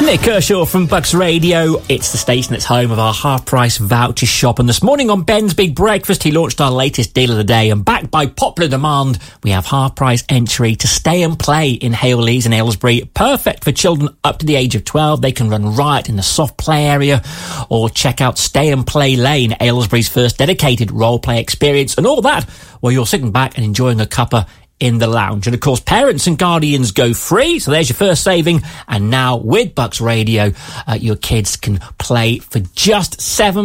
Nick Kershaw from Bucks Radio. It's the station that's home of our half-price voucher shop. And this morning on Ben's Big Breakfast, he launched our latest deal of the day. And backed by popular demand, we have half-price entry to Stay and Play in Hale Lees in Aylesbury. Perfect for children up to the age of 12. They can run riot in the soft play area or check out Stay and Play Lane, Aylesbury's first dedicated role-play experience. And all that while you're sitting back and enjoying a cuppa in the lounge. And of course, parents and guardians go free, so there's your first saving. And now with Bucks Radio, your kids can play for just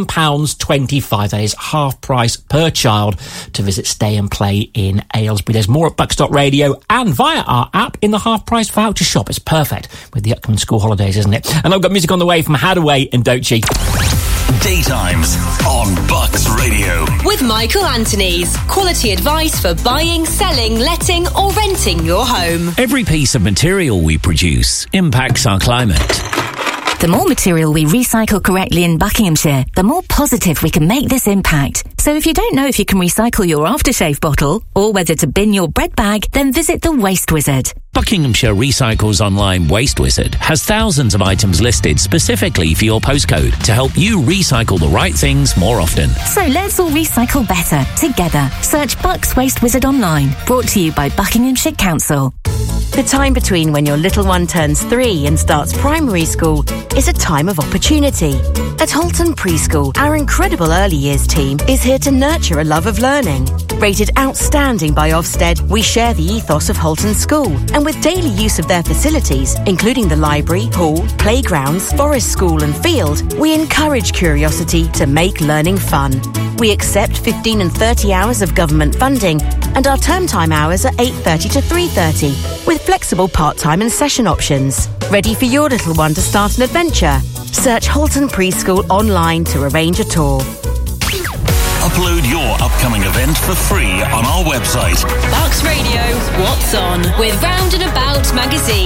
£7.25. That is half price per child to visit Stay and Play in Aylesbury. There's more at bucks.radio and via our app in the half price voucher shop. It's perfect with the upcoming school holidays, isn't it? And I've got music on the way from Hadaway and Doechii. Daytimes on Bucks Radio. With Michael Anthony's. Quality advice for buying, selling, letting or renting your home. Every piece of material we produce impacts our climate. The more material we recycle correctly in Buckinghamshire, the more positive we can make this impact. So if you don't know if you can recycle your aftershave bottle or whether to bin your bread bag, then visit the Waste Wizard. Buckinghamshire Recycles Online Waste Wizard has thousands of items listed specifically for your postcode to help you recycle the right things more often. So let's all recycle better, together. Search Bucks Waste Wizard online. Brought to you by Buckinghamshire Council. The time between when your little one turns 3 and starts primary school is a time of opportunity. At Halton Preschool, our incredible early years team is here to nurture a love of learning. Rated outstanding by Ofsted, we share the ethos of Halton School, and with daily use of their facilities, including the library, hall, playgrounds, forest school and field, we encourage curiosity to make learning fun. We accept 15 and 30 hours of government funding, and our term time hours are 8:30 to 3:30, with flexible part-time and session options. Ready for your little one to start an adventure? Search Halton Preschool online to arrange a tour. Upload your upcoming event for free on our website. Bucks Radio, What's On? With Round and About magazine.